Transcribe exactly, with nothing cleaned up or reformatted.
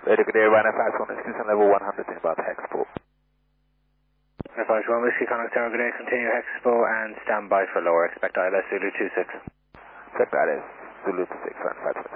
Very good day, Ryanair five one, exclusion level one hundred in about Expo. five one Whiskey Connect Tower, good day, continue Expo and stand by for lower, expect I L S Zulu two six. Check that is Zulu two six, Ryanair five one.